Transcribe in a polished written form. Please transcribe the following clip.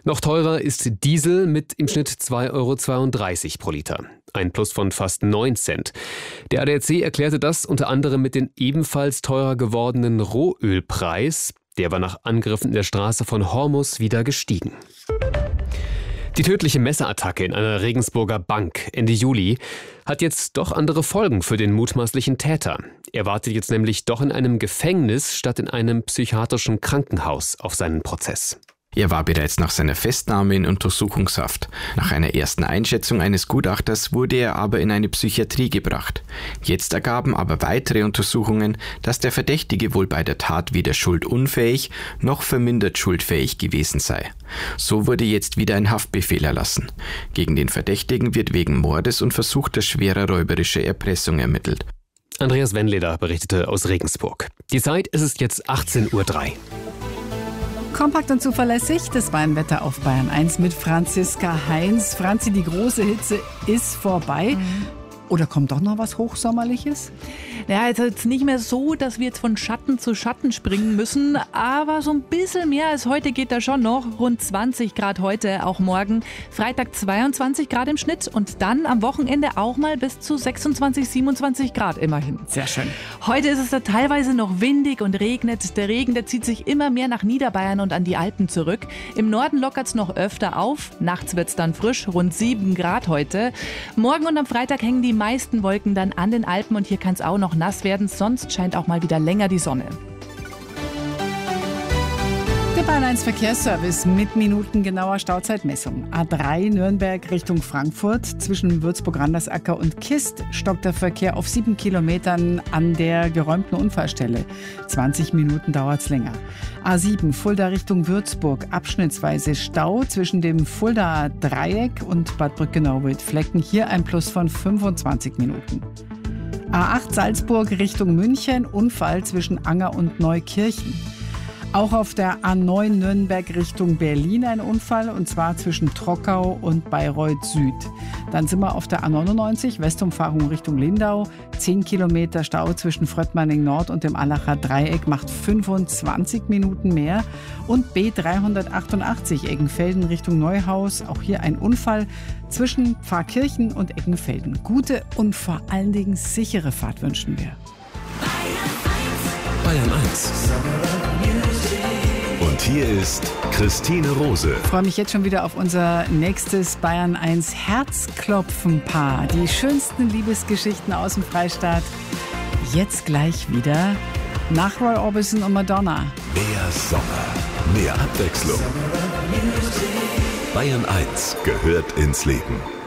Noch teurer ist Diesel mit im Schnitt 2,32 € pro Liter. Ein Plus von fast 9 Cent. Der ADAC erklärte das unter anderem mit dem ebenfalls teurer gewordenen Rohölpreis. Der war nach Angriffen in der Straße von Hormuz wieder gestiegen. Die tödliche Messerattacke in einer Regensburger Bank Ende Juli hat jetzt doch andere Folgen für den mutmaßlichen Täter. Er wartet jetzt nämlich doch in einem Gefängnis statt in einem psychiatrischen Krankenhaus auf seinen Prozess. Er war bereits nach seiner Festnahme in Untersuchungshaft. Nach einer ersten Einschätzung eines Gutachters wurde er aber in eine Psychiatrie gebracht. Jetzt ergaben aber weitere Untersuchungen, dass der Verdächtige wohl bei der Tat weder schuldunfähig noch vermindert schuldfähig gewesen sei. So wurde jetzt wieder ein Haftbefehl erlassen. Gegen den Verdächtigen wird wegen Mordes und versuchter schwerer räuberischer Erpressung ermittelt. Andreas Wendleder berichtete aus Regensburg. Die Zeit ist jetzt 18:03 Uhr. Kompakt und zuverlässig, das war ein Wetter auf Bayern 1 mit Franziska Heinz. Franzi, die große Hitze ist vorbei. Oder kommt doch noch was Hochsommerliches? Ja, also jetzt nicht mehr so, dass wir jetzt von Schatten zu Schatten springen müssen, aber so ein bisschen mehr als heute geht da schon noch. Rund 20 Grad heute, auch morgen. Freitag 22 Grad im Schnitt und dann am Wochenende auch mal bis zu 26, 27 Grad immerhin. Sehr schön. Heute ist es da teilweise noch windig und regnet. Der Regen, der zieht sich immer mehr nach Niederbayern und an die Alpen zurück. Im Norden lockert es noch öfter auf. Nachts wird es dann frisch, rund 7 Grad heute. Morgen und am Freitag hängen die meisten Wolken dann an den Alpen und hier kann es auch noch nass werden, sonst scheint auch mal wieder länger die Sonne. Der Bayern 1 Verkehrsservice mit minutengenauer Stauzeitmessung. A3 Nürnberg Richtung Frankfurt. Zwischen Würzburg-Randersacker und Kist stockt der Verkehr auf 7 Kilometern an der geräumten Unfallstelle. 20 Minuten dauert es länger. A7 Fulda Richtung Würzburg. Abschnittsweise Stau zwischen dem Fuldaer Dreieck und Bad Brückenau-Wildflecken. Hier ein Plus von 25 Minuten. A8 Salzburg Richtung München. Unfall zwischen Anger und Neukirchen. Auch auf der A9 Nürnberg Richtung Berlin ein Unfall, und zwar zwischen Trockau und Bayreuth Süd. Dann sind wir auf der A99 Westumfahrung Richtung Lindau. 10 Kilometer Stau zwischen Fröttmanning Nord und dem Allacher Dreieck macht 25 Minuten mehr. Und B388 Eggenfelden Richtung Neuhaus. Auch hier ein Unfall zwischen Pfarrkirchen und Eggenfelden. Gute und vor allen Dingen sichere Fahrt wünschen wir. Bayern 1. Und hier ist Christine Rose. Ich freue mich jetzt schon wieder auf unser nächstes Bayern 1 Herzklopfen-Paar. Die schönsten Liebesgeschichten aus dem Freistaat. Jetzt gleich wieder nach Roy Orbison und Madonna. Mehr Sommer, mehr Abwechslung. Bayern 1 gehört ins Leben.